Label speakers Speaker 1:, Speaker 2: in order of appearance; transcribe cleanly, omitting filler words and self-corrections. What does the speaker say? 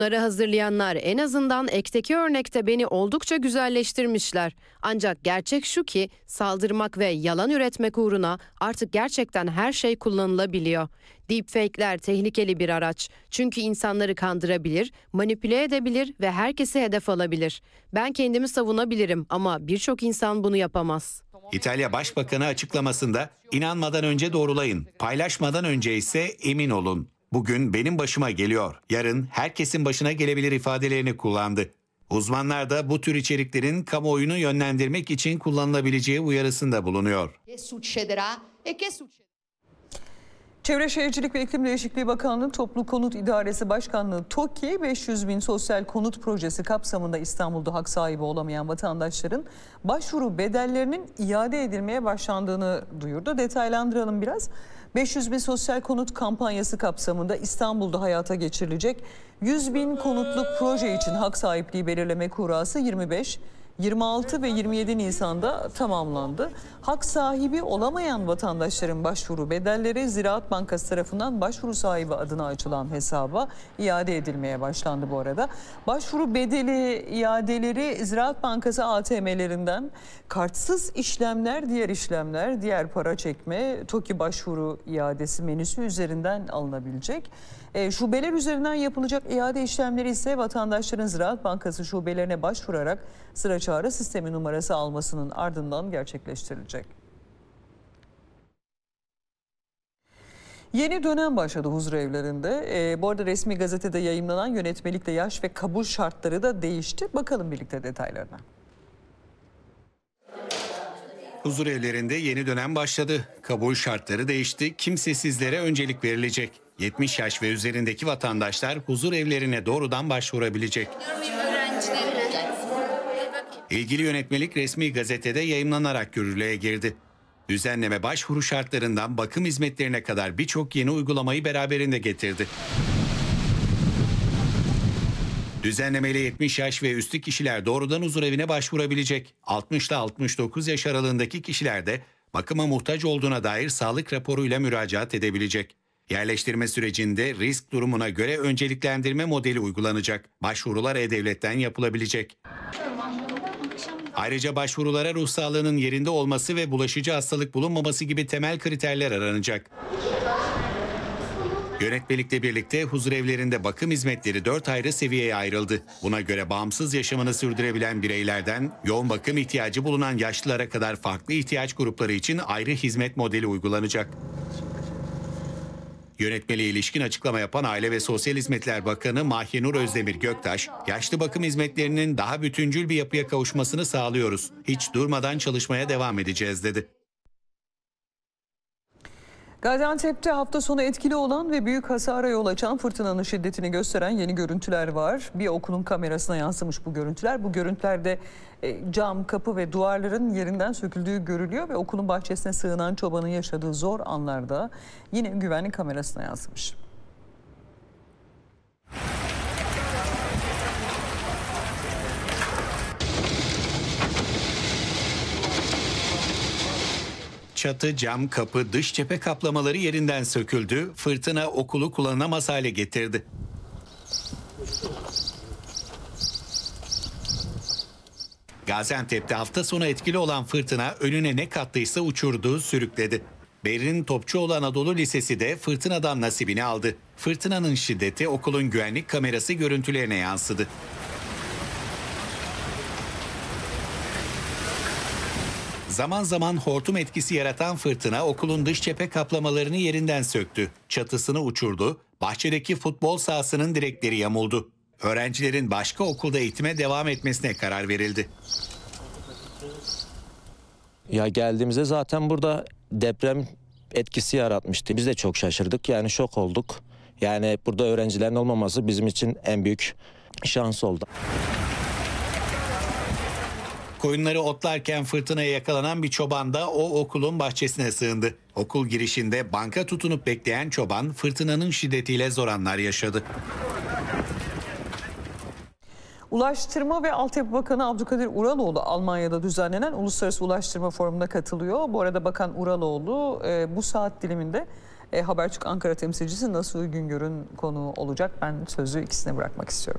Speaker 1: Bunları hazırlayanlar en azından ekteki örnekte beni oldukça güzelleştirmişler. Ancak gerçek şu ki saldırmak ve yalan üretmek uğruna artık gerçekten her şey kullanılabiliyor. Deepfake'ler tehlikeli bir araç. Çünkü insanları kandırabilir, manipüle edebilir ve herkesi hedef alabilir. Ben kendimi savunabilirim ama birçok insan bunu yapamaz.
Speaker 2: İtalya Başbakanı açıklamasında inanmadan önce doğrulayın, paylaşmadan önce ise emin olun. Bugün benim başıma geliyor, yarın herkesin başına gelebilir ifadelerini kullandı. Uzmanlar da bu tür içeriklerin kamuoyunu yönlendirmek için kullanılabileceği uyarısında bulunuyor.
Speaker 3: Çevre Şehircilik ve İklim Değişikliği Bakanlığı Toplu Konut İdaresi Başkanlığı TOKİ 500.000 sosyal konut projesi kapsamında İstanbul'da hak sahibi olamayan vatandaşların başvuru bedellerinin iade edilmeye başlandığını duyurdu. Detaylandıralım biraz. 500.000 sosyal konut kampanyası kapsamında İstanbul'da hayata geçirilecek 100.000 konutluk proje için hak sahipliği belirleme kurası 25, 26 ve 27 Nisan'da tamamlandı. Hak sahibi olamayan vatandaşların başvuru bedelleri Ziraat Bankası tarafından başvuru sahibi adına açılan hesaba iade edilmeye başlandı bu arada. Başvuru bedeli iadeleri Ziraat Bankası ATM'lerinden kartsız işlemler, diğer para çekme, TOKİ başvuru iadesi menüsü üzerinden alınabilecek. Şubeler üzerinden yapılacak iade işlemleri ise vatandaşların Ziraat Bankası şubelerine başvurarak sıra çağrı sistemi numarası almasının ardından gerçekleştirilecek. Yeni dönem başladı huzurevlerinde. Bu arada resmi gazetede yayımlanan yönetmelikle yaş ve kabul şartları da değişti. Bakalım birlikte detaylarına.
Speaker 2: Huzurevlerinde yeni dönem başladı. Kabul şartları değişti. Kimsesizlere öncelik verilecek. 70 yaş ve üzerindeki vatandaşlar huzurevlerine doğrudan başvurabilecek. İlgili yönetmelik resmi gazetede yayımlanarak yürürlüğe girdi. Düzenleme başvuru şartlarından bakım hizmetlerine kadar birçok yeni uygulamayı beraberinde getirdi. Düzenlemeyle 70 yaş ve üstü kişiler doğrudan huzurevine başvurabilecek. 60 ile 69 yaş aralığındaki kişiler de bakıma muhtaç olduğuna dair sağlık raporuyla müracaat edebilecek. Yerleştirme sürecinde risk durumuna göre önceliklendirme modeli uygulanacak. Başvurular E-Devlet'ten yapılabilecek. Ayrıca başvurulara ruh sağlığının yerinde olması ve bulaşıcı hastalık bulunmaması gibi temel kriterler aranacak. Yönetmelikle birlikte huzurevlerinde bakım hizmetleri 4 ayrı seviyeye ayrıldı. Buna göre bağımsız yaşamını sürdürebilen bireylerden yoğun bakım ihtiyacı bulunan yaşlılara kadar farklı ihtiyaç grupları için ayrı hizmet modeli uygulanacak. Yönetmeliğe ilişkin açıklama yapan Aile ve Sosyal Hizmetler Bakanı Mahyenur Özdemir Göktaş, yaşlı bakım hizmetlerinin daha bütüncül bir yapıya kavuşmasını sağlıyoruz. Hiç durmadan çalışmaya devam edeceğiz dedi.
Speaker 3: Gaziantep'te hafta sonu etkili olan ve büyük hasara yol açan fırtınanın şiddetini gösteren yeni görüntüler var. Bir okulun kamerasına yansımış bu görüntüler. Bu görüntülerde cam, kapı ve duvarların yerinden söküldüğü görülüyor ve okulun bahçesine sığınan çobanın yaşadığı zor anlarda yine güvenlik kamerasına yansımış.
Speaker 2: Çatı, cam, kapı, dış cephe kaplamaları yerinden söküldü. Fırtına okulu kullanılamaz hale getirdi. Gaziantep'te hafta sonu etkili olan fırtına önüne ne kattıysa uçurdu, sürükledi. Berrin Topçuoğlu Anadolu Lisesi de fırtınadan nasibini aldı. Fırtınanın şiddeti okulun güvenlik kamerası görüntülerine yansıdı. Zaman zaman hortum etkisi yaratan fırtına okulun dış cephe kaplamalarını yerinden söktü. Çatısını uçurdu, bahçedeki futbol sahasının direkleri yamuldu. Öğrencilerin başka okulda eğitime devam etmesine karar verildi.
Speaker 4: Ya geldiğimizde zaten burada deprem etkisi yaratmıştı. Biz de çok şaşırdık, yani şok olduk. Yani burada öğrencilerin olmaması bizim için en büyük şans oldu.
Speaker 2: Koyunları otlarken fırtınaya yakalanan bir çoban da o okulun bahçesine sığındı. Okul girişinde banka tutunup bekleyen çoban fırtınanın şiddetiyle zor anlar yaşadı.
Speaker 3: Ulaştırma ve Altyapı Bakanı Abdülkadir Uraloğlu Almanya'da düzenlenen Uluslararası Ulaştırma Forumu'na katılıyor. Bu arada Bakan Uraloğlu bu saat diliminde Habertürk Ankara temsilcisi Nasuh Güngör'ün konuğu olacak. Ben sözü ikisine bırakmak istiyorum.